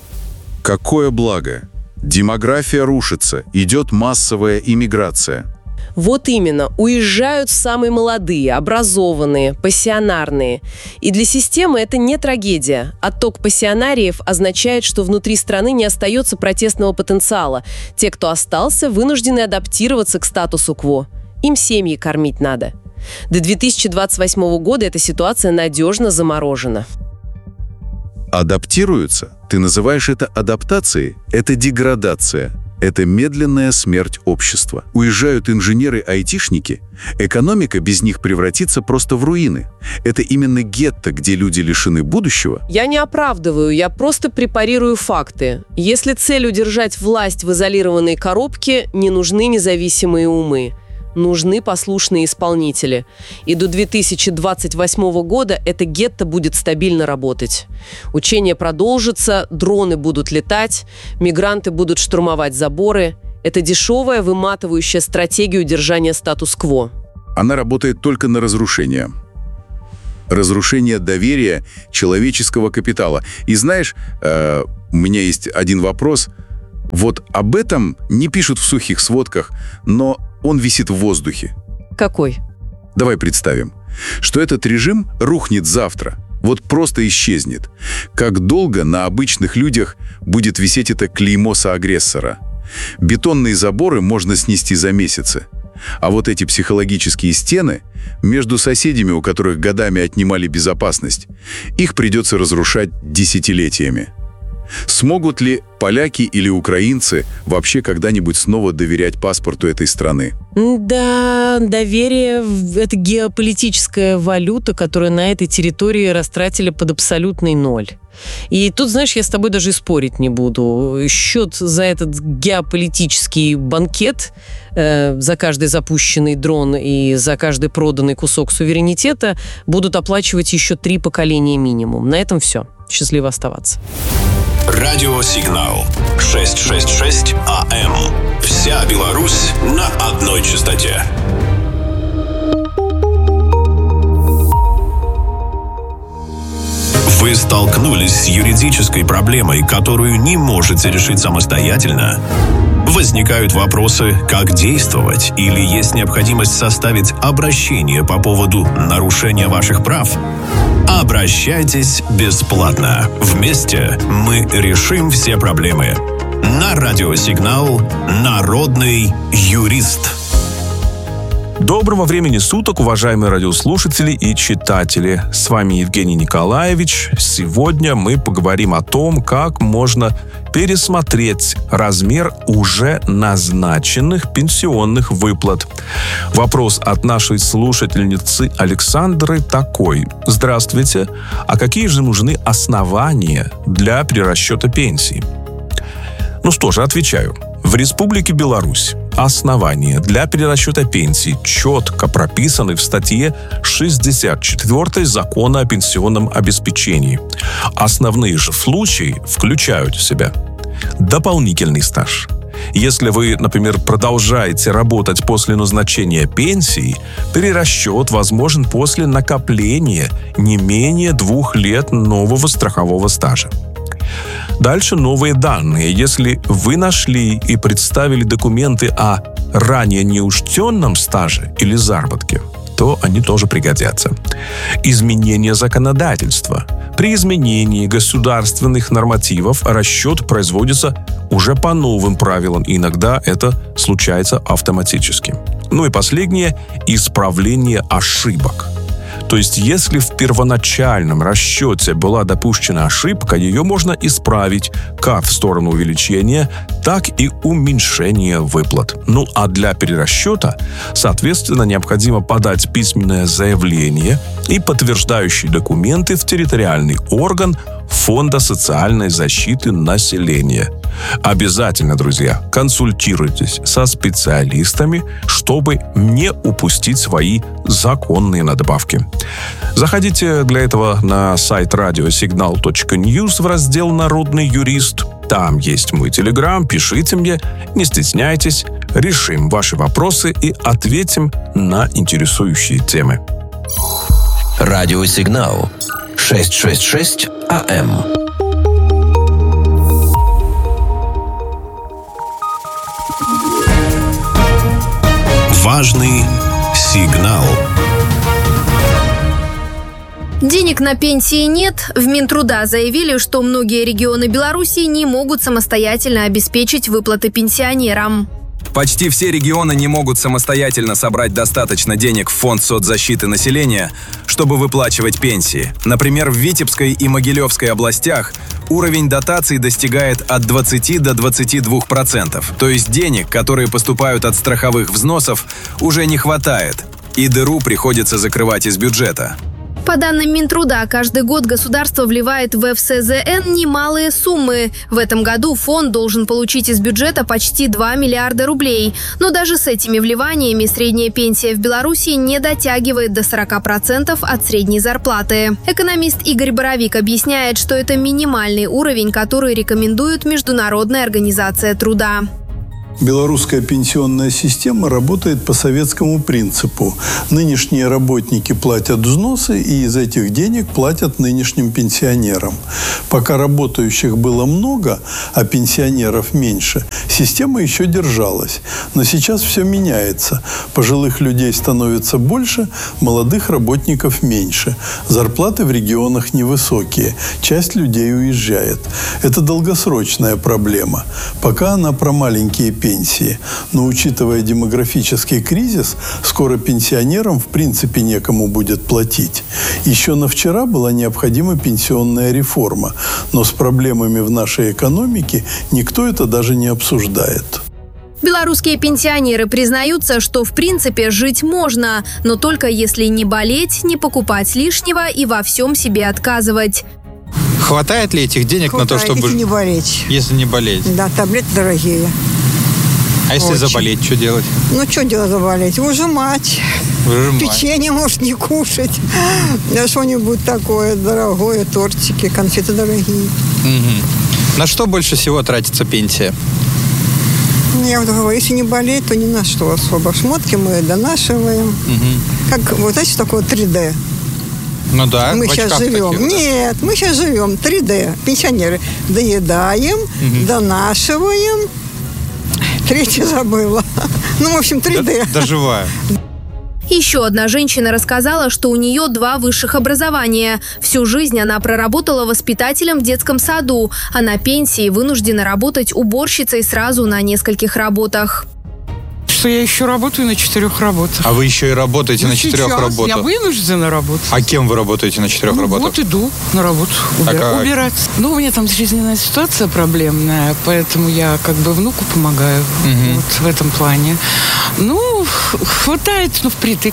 Какое благо? Демография рушится, идет массовая иммиграция.
Вот именно, уезжают самые молодые, образованные, пассионарные. И для системы это не трагедия. Отток пассионариев означает, что внутри страны не остается протестного потенциала. Те, кто остался, вынуждены адаптироваться к статусу кво. Им семьи кормить надо. До 2028 года эта ситуация надежно заморожена.
Адаптируются? Ты называешь это адаптацией? Это деградация. Это медленная смерть общества. Уезжают инженеры-айтишники, экономика без них превратится просто в руины. Это именно гетто, где люди лишены будущего.
Я не оправдываю, я просто препарирую факты. Если цель удержать власть в изолированной коробке, не нужны независимые умы. Нужны послушные исполнители. И до 2028 года это гетто будет стабильно работать. Учения продолжатся, дроны будут летать, мигранты будут штурмовать заборы. Это дешевая, выматывающая стратегия удержания статус-кво.
Она работает только на разрушение. Разрушение доверия человеческого капитала. И знаешь, у меня есть один вопрос. Вот об этом не пишут в сухих сводках, но он висит в воздухе.
Какой?
Давай представим, что этот режим рухнет завтра. Вот просто исчезнет. Как долго на обычных людях будет висеть это клеймо соагрессора? Бетонные заборы можно снести за месяцы. А вот эти психологические стены между соседями, у которых годами отнимали безопасность, их придется разрушать десятилетиями. Смогут ли поляки или украинцы вообще когда-нибудь снова доверять паспорту этой страны?
Да, доверие – это геополитическая валюта, которую на этой территории растратили под абсолютный ноль. И тут, знаешь, я с тобой даже и спорить не буду. Счет за этот геополитический банкет, за каждый запущенный дрон и за каждый проданный кусок суверенитета будут оплачивать еще 3 поколения минимум. На этом все. Счастливо оставаться.
Радиосигнал 666 АМ. Вся Беларусь на одной частоте. Вы столкнулись с юридической проблемой, которую не можете решить самостоятельно? Возникают вопросы, как действовать, или есть необходимость составить обращение по поводу нарушения ваших прав? Обращайтесь бесплатно. Вместе мы решим все проблемы. На радиосигнал «Народный юрист».
Доброго времени суток, уважаемые радиослушатели и читатели. С вами Евгений Николаевич. Сегодня мы поговорим о том, как можно пересмотреть размер уже назначенных пенсионных выплат. Вопрос от нашей слушательницы Александры такой. Здравствуйте. А какие же нужны основания для перерасчета пенсии? Ну что же, отвечаю. В Республике Беларусь основания для перерасчета пенсий четко прописаны в статье 64 Закона о пенсионном обеспечении. Основные же случаи включают в себя дополнительный стаж. Если вы, например, продолжаете работать после назначения пенсии, перерасчет возможен после накопления не менее 2 лет нового страхового стажа. Дальше новые данные. Если вы нашли и представили документы о ранее неучтенном стаже или заработке, то они тоже пригодятся. Изменение законодательства. При изменении государственных нормативов расчет производится уже по новым правилам. Иногда это случается автоматически. Ну и последнее – исправление ошибок. То есть, если в первоначальном расчете была допущена ошибка, ее можно исправить как в сторону увеличения, так и уменьшения выплат. Ну а для перерасчета, соответственно, необходимо подать письменное заявление и подтверждающие документы в территориальный орган Фонда социальной защиты населения. Обязательно, друзья, консультируйтесь со специалистами, чтобы не упустить свои законные надбавки. Заходите для этого на сайт radiosignal.news в раздел «Народный юрист». Там есть мой телеграм, пишите мне, не стесняйтесь, решим ваши вопросы и ответим на интересующие темы.
Радиосигнал 666 АМ.
Важный сигнал.
Денег на пенсии нет. В Минтруда заявили, что многие регионы Беларуси не могут самостоятельно обеспечить выплаты пенсионерам.
Почти все регионы не могут самостоятельно собрать достаточно денег в фонд соцзащиты населения, чтобы выплачивать пенсии. Например, в Витебской и Могилевской областях уровень дотаций достигает от 20 до 22%. То есть денег, которые поступают от страховых взносов, уже не хватает, и дыру приходится закрывать из бюджета.
По данным Минтруда, каждый год государство вливает в ФСЗН немалые суммы. В этом году фонд должен получить из бюджета почти 2 миллиарда рублей. Но даже с этими вливаниями средняя пенсия в Беларуси не дотягивает до 40% от средней зарплаты. Экономист Игорь Боровик объясняет, что это минимальный уровень, который рекомендует Международная организация труда.
Белорусская пенсионная система работает по советскому принципу. Нынешние работники платят взносы, и из этих денег платят нынешним пенсионерам. Пока работающих было много, а пенсионеров меньше, система еще держалась. Но сейчас все меняется. Пожилых людей становится больше, молодых работников меньше. Зарплаты в регионах невысокие. Часть людей уезжает. Это долгосрочная проблема. Пока она про маленькие пенсии. Но, учитывая демографический кризис, скоро пенсионерам в принципе некому будет платить. Еще на вчера была необходима пенсионная реформа, но с проблемами в нашей экономике никто это даже не обсуждает.
Белорусские пенсионеры признаются, что в принципе жить можно, но только если не болеть, не покупать лишнего и во всем себе отказывать.
Хватает ли этих денег на то, чтобы...
Если не болеть.
Если не болеть.
Да, таблетки дорогие.
А если заболеть, что делать?
Ну, что делать заболеть? Выжимать. Печенье, может, не кушать. Да что-нибудь такое дорогое, тортики, конфеты дорогие.
Угу. На что больше всего тратится пенсия?
Я вот говорю, если не болеть, то ни на что особо. Шмотки мы донашиваем. Угу. Как, вот знаете, такое 3D?
Ну да,
мы сейчас живем.
Таких, да?
Нет, мы сейчас живем 3D. Пенсионеры доедаем, донашиваем. Третье забыла. Ну, в общем, 3D.
Доживаю.
Еще одна женщина рассказала, что у нее 2 высших образования. Всю жизнь она проработала воспитателем в детском саду, а на пенсии вынуждена работать уборщицей сразу на нескольких работах.
Что я еще работаю на 4 работах.
А вы еще и работаете на 4 работах?
Я вынуждена работать.
А кем вы работаете на 4 работах?
Вот иду на работу убирать. Ну, у меня там жизненная ситуация проблемная, поэтому я как бы внуку помогаю вот в этом плане. Ну, хватает, впритык.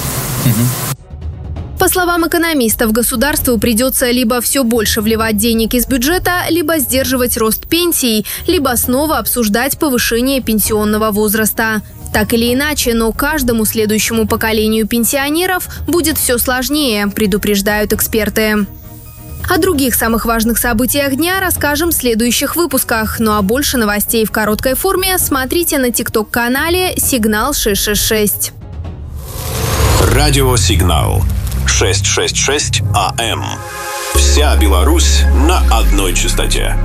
По словам экономистов, государству придется либо все больше вливать денег из бюджета, либо сдерживать рост пенсий, либо снова обсуждать повышение пенсионного возраста. Так или иначе, но каждому следующему поколению пенсионеров будет все сложнее, предупреждают эксперты. О других самых важных событиях дня расскажем в следующих выпусках. Ну а больше новостей в короткой форме смотрите на TikTok-канале «Сигнал 666».
Радиосигнал 666 АМ. Вся Беларусь на одной частоте.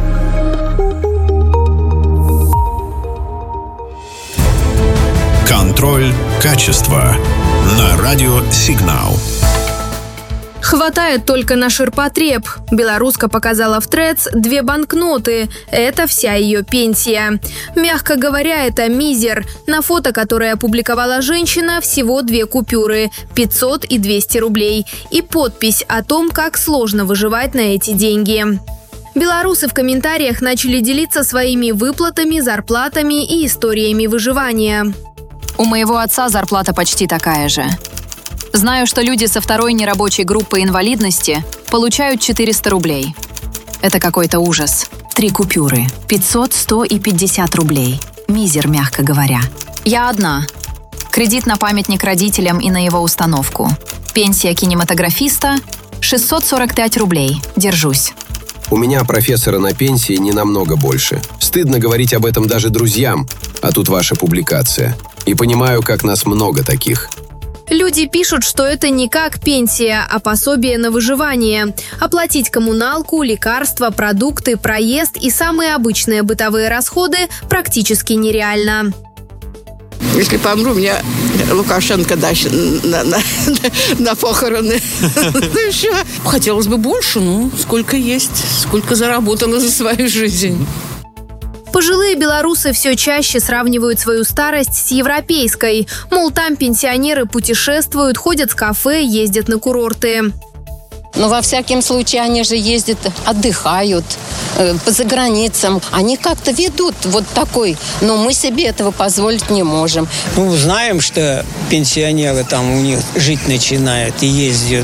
Контроль качества на радиосигнал.
Хватает только на ширпотреб. Белоруска показала в Threads 2 банкноты. Это вся ее пенсия. Мягко говоря, это мизер. На фото, которое опубликовала женщина, всего 2 купюры – 500 и 200 рублей. И подпись о том, как сложно выживать на эти деньги. Белорусы в комментариях начали делиться своими выплатами, зарплатами и историями выживания.
У моего отца зарплата почти такая же. Знаю, что люди со 2-й нерабочей группы инвалидности получают 400 рублей. Это какой-то ужас. 3 купюры. 500, 100 и 50 рублей. Мизер, мягко говоря. Я одна. Кредит на памятник родителям и на его установку. Пенсия кинематографиста – 645 рублей. Держусь.
У меня профессора на пенсии не намного больше. Стыдно говорить об этом даже друзьям, а тут ваша публикация. И понимаю, как нас много таких.
Люди пишут, что это не как пенсия, а пособие на выживание. Оплатить коммуналку, лекарства, продукты, проезд и самые обычные бытовые расходы практически нереально.
Если помру, у меня
Лукашенко даст на похороны. Хотелось бы больше, сколько есть, сколько заработано за свою жизнь.
Пожилые белорусы все чаще сравнивают свою старость с европейской. Мол, там пенсионеры путешествуют, ходят в кафе, ездят на курорты.
Но во всяком случае они же ездят, отдыхают за границам. Они как-то ведут вот такой, но мы себе этого позволить не можем.
Знаем, что пенсионеры там у них жить начинают и ездят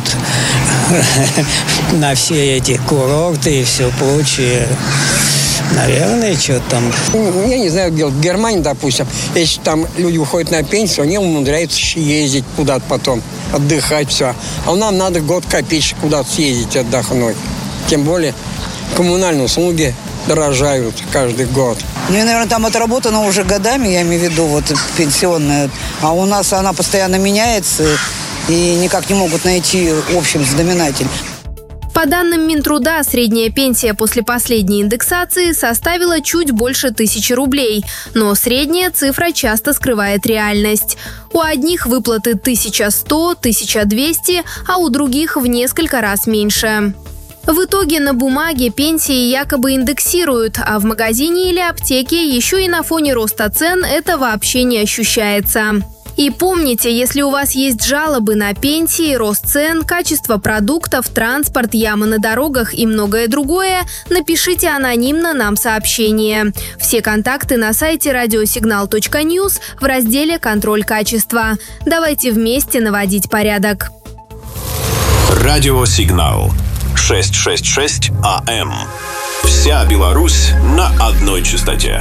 на все эти курорты и все прочее. Наверное, что там.
Я не знаю, где в Германии, допустим, если там люди уходят на пенсию, они умудряются ездить куда-то потом, отдыхать, все. А нам надо год копеечек куда-то съездить, отдохнуть. Тем более коммунальные услуги дорожают каждый год.
Наверное, там отработано уже годами, я имею в виду, вот пенсионная. А у нас она постоянно меняется, и никак не могут найти общий знаменатель.
По данным Минтруда, средняя пенсия после последней индексации составила чуть больше 1000 рублей. Но средняя цифра часто скрывает реальность. У одних выплаты 1100, 1200, а у других в несколько раз меньше. В итоге на бумаге пенсии якобы индексируют, а в магазине или аптеке еще и на фоне роста цен это вообще не ощущается. И помните, если у вас есть жалобы на пенсии, рост цен, качество продуктов, транспорт, ямы на дорогах и многое другое, напишите анонимно нам сообщение. Все контакты на сайте radiosignal.news в разделе «Контроль качества». Давайте вместе наводить порядок.
Радиосигнал 666 АМ. Вся Беларусь на одной частоте.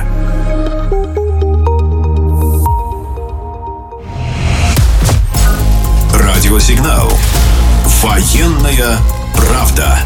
Радиосигнал. Военная правда.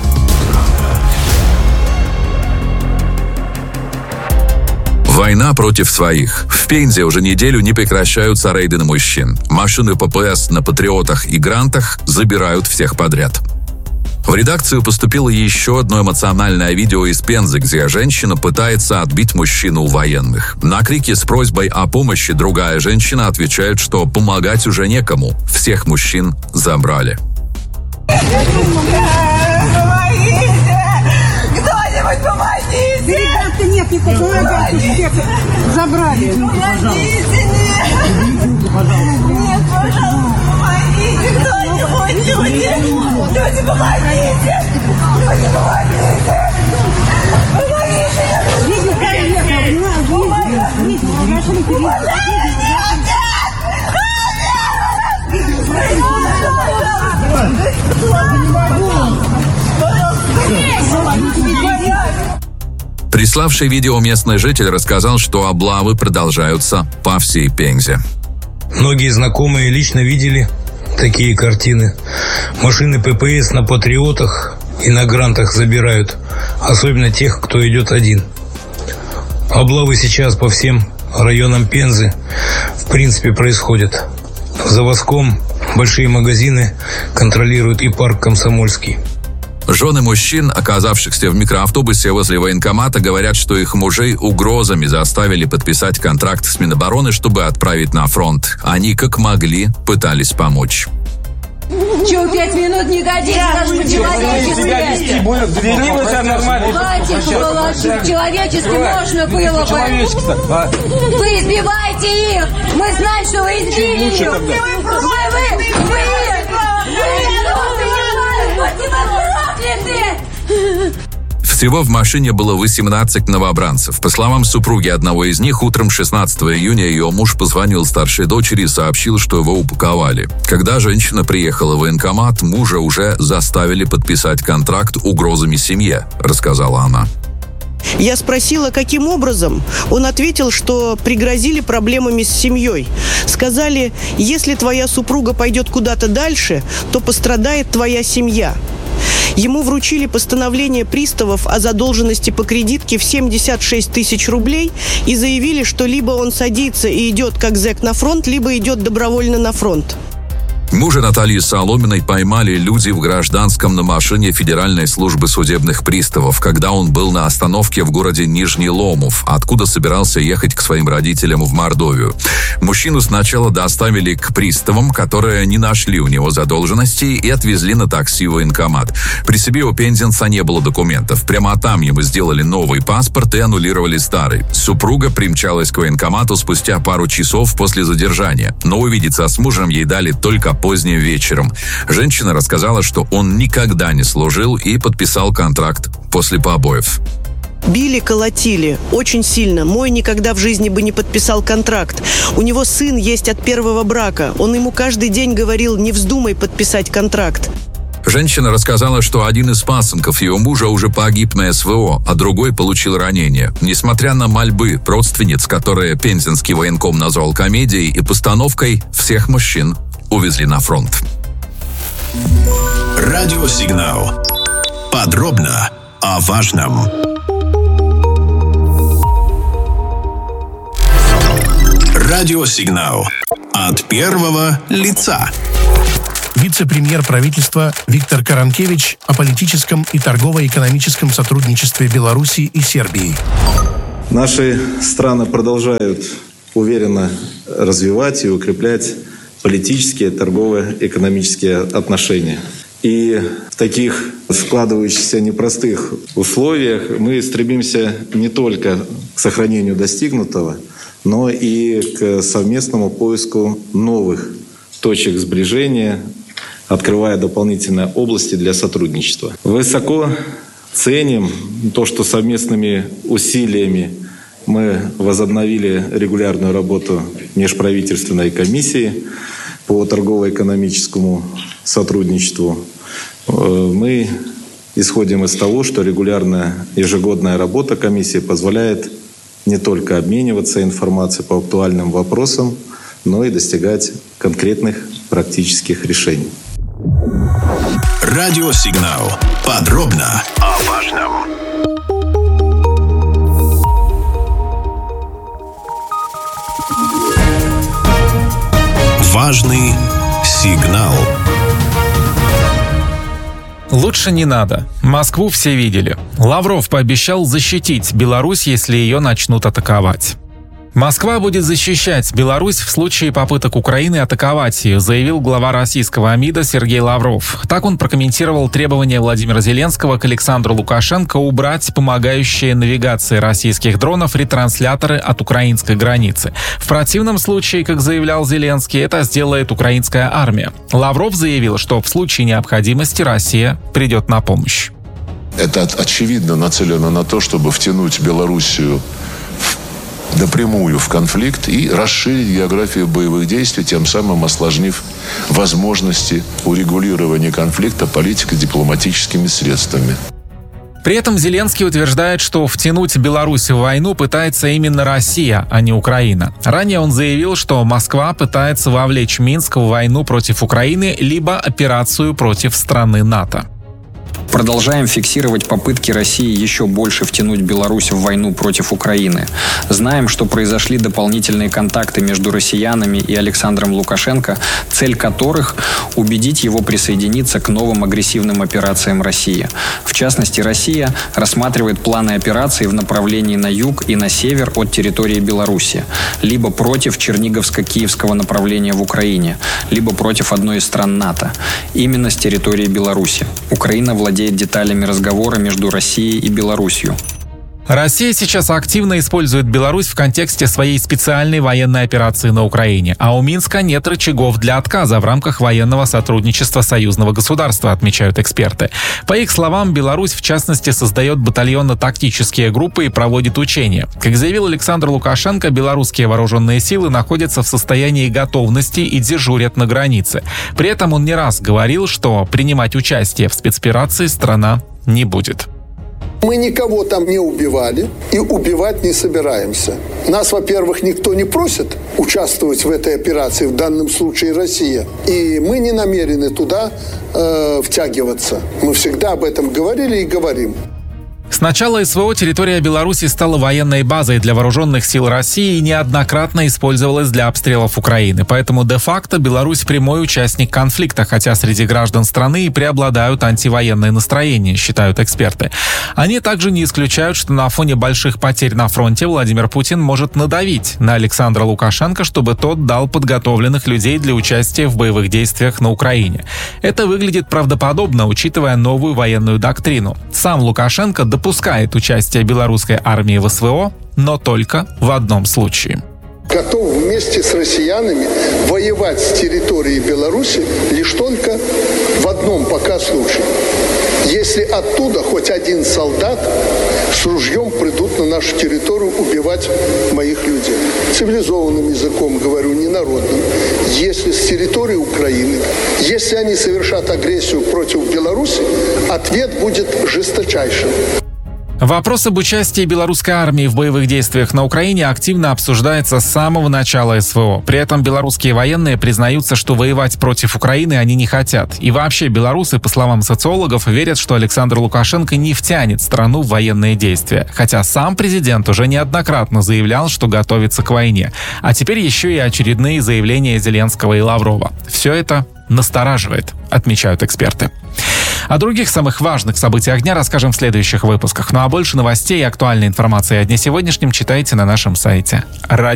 Война против своих. В Пензе уже неделю не прекращаются рейды на мужчин. Машины ППС на «Патриотах» и «Грантах» забирают всех подряд. В редакцию поступило еще одно эмоциональное видео из Пензы, где женщина пытается отбить мужчину у военных. На крики с просьбой о помощи другая женщина отвечает, что помогать уже некому. Всех мужчин забрали.
Кто-нибудь помогите! Ребятка, нет, никакой помогите! Забрали! Помогите! Нет, пожалуйста, помогите! Кто-нибудь! Люди, помогите! Люди, помогите!
Приславший видео местный житель рассказал, что облавы продолжаются по всей Пензе.
Многие знакомые лично видели такие картины. Машины ППС на «Патриотах» и на «Грантах» забирают, особенно тех, кто идет один. Облавы сейчас по всем районам Пензы в принципе происходят. В Заводском большие магазины контролируют и парк Комсомольский.
Жены мужчин, оказавшихся в микроавтобусе возле военкомата, говорят, что их мужей угрозами заставили подписать контракт с Минобороны, чтобы отправить на фронт. Они, как могли, пытались помочь.
Чего 5 минут не годится, даже по-человечески. Хватит волочить, человечески можно было бы. Вы избиваете их, мы знаем, что вы избили их.
Всего в машине было 18 новобранцев. По словам супруги одного из них, утром 16 июня ее муж позвонил старшей дочери и сообщил, что его упаковали. Когда женщина приехала в военкомат, мужа уже заставили подписать контракт угрозами семье, рассказала она.
Я спросила, каким образом. Он ответил, что пригрозили проблемами с семьей. Сказали, если твоя супруга пойдет куда-то дальше, то пострадает твоя семья. Ему вручили постановление приставов о задолженности по кредитке в 76 тысяч рублей и заявили, что либо он садится и идет как зэк на фронт, либо идет добровольно на фронт.
Мужа Натальи Соломиной поймали люди в гражданском на машине Федеральной службы судебных приставов, когда он был на остановке в городе Нижний Ломов, откуда собирался ехать к своим родителям в Мордовию. Мужчину сначала доставили к приставам, которые не нашли у него задолженностей, и отвезли на такси в военкомат. При себе у пензенца не было документов. Прямо там ему сделали новый паспорт и аннулировали старый. Супруга примчалась к военкомату спустя пару часов после задержания, но увидеться с мужем ей дали только поздним вечером. Женщина рассказала, что он никогда не служил и подписал контракт после побоев.
Били, колотили очень сильно. Мой никогда в жизни бы не подписал контракт. У него сын есть от первого брака. Он ему каждый день говорил: не вздумай подписать контракт.
Женщина рассказала, что один из пасынков ее мужа уже погиб на СВО, а другой получил ранение. Несмотря на мольбы родственниц, которые пензенский военком назвал комедией и постановкой, всех мужчин увезли на фронт.
Радиосигнал. Подробно о важном. Радиосигнал. От первого лица.
Вице-премьер правительства Виктор Каранкевич о политическом и торгово-экономическом сотрудничестве Белоруссии и Сербии.
Наши страны продолжают уверенно развивать и укреплять политические, торгово-экономические отношения. И в таких складывающихся непростых условиях мы стремимся не только к сохранению достигнутого, но и к совместному поиску новых точек сближения, открывая дополнительные области для сотрудничества. Высоко ценим то, что совместными усилиями мы возобновили регулярную работу межправительственной комиссии по торгово-экономическому сотрудничеству. Мы исходим из того, что регулярная ежегодная работа комиссии позволяет не только обмениваться информацией по актуальным вопросам, но и достигать конкретных практических решений.
Радиосигнал. Подробно о важном. Важный сигнал.
Лучше не надо. Москву все видели. Лавров пообещал защитить Беларусь, если ее начнут атаковать. Москва будет защищать Беларусь в случае попыток Украины атаковать ее, заявил глава российского МИДа Сергей Лавров. Так он прокомментировал требования Владимира Зеленского к Александру Лукашенко убрать помогающие навигации российских дронов ретрансляторы от украинской границы. В противном случае, как заявлял Зеленский, это сделает украинская армия. Лавров заявил, что в случае необходимости Россия придет на помощь.
Это очевидно нацелено на то, чтобы втянуть Белоруссию напрямую в конфликт и расширить географию боевых действий, тем самым осложнив возможности урегулирования конфликта политико-дипломатическими средствами.
При этом Зеленский утверждает, что втянуть Беларусь в войну пытается именно Россия, а не Украина. Ранее он заявил, что Москва пытается вовлечь Минск в войну против Украины либо операцию против страны НАТО.
Продолжаем фиксировать попытки России еще больше втянуть Беларусь в войну против Украины. Знаем, что произошли дополнительные контакты между россиянами и Александром Лукашенко, цель которых – убедить его присоединиться к новым агрессивным операциям России. В частности, Россия рассматривает планы операций в направлении на юг и на север от территории Беларуси, либо против Черниговско-Киевского направления в Украине, либо против одной из стран НАТО, именно с территории Беларуси. Украина владеет деталями разговора между Россией и Беларусью.
Россия сейчас активно использует Беларусь в контексте своей специальной военной операции на Украине, а у Минска нет рычагов для отказа в рамках военного сотрудничества союзного государства, отмечают эксперты. По их словам, Беларусь, в частности, создает батальонно-тактические группы и проводит учения. Как заявил Александр Лукашенко, белорусские вооруженные силы находятся в состоянии готовности и дежурят на границе. При этом он не раз говорил, что принимать участие в спецоперации страна не будет.
Мы никого там не убивали и убивать не собираемся. Нас, во-первых, никто не просит участвовать в этой операции, в данном случае Россия. И мы не намерены туда втягиваться. Мы всегда об этом говорили и говорим.
С начала СВО территория Беларуси стала военной базой для вооруженных сил России и неоднократно использовалась для обстрелов Украины. Поэтому де-факто Беларусь прямой участник конфликта, хотя среди граждан страны и преобладают антивоенные настроения, считают эксперты. Они также не исключают, что на фоне больших потерь на фронте Владимир Путин может надавить на Александра Лукашенко, чтобы тот дал подготовленных людей для участия в боевых действиях на Украине. Это выглядит правдоподобно, учитывая новую военную доктрину. Сам Лукашенко допускает участие белорусской армии в СВО, но только в одном случае.
Готов вместе с россиянами воевать с территорией Беларуси лишь только в одном пока случае. Если оттуда хоть один солдат с ружьем придут на нашу территорию убивать моих людей. Цивилизованным языком говорю, не народным. Если с территории Украины, если они совершат агрессию против Беларуси, ответ будет жесточайшим.
Вопрос об участии белорусской армии в боевых действиях на Украине активно обсуждается с самого начала СВО. При этом белорусские военные признаются, что воевать против Украины они не хотят. И вообще белорусы, по словам социологов, верят, что Александр Лукашенко не втянет страну в военные действия. Хотя сам президент уже неоднократно заявлял, что готовится к войне. А теперь еще и очередные заявления Зеленского и Лаврова. Все это настораживает, отмечают эксперты. О других самых важных событиях дня расскажем в следующих выпусках. Ну а больше новостей и актуальной информации о дне сегодняшнем читайте на нашем сайте.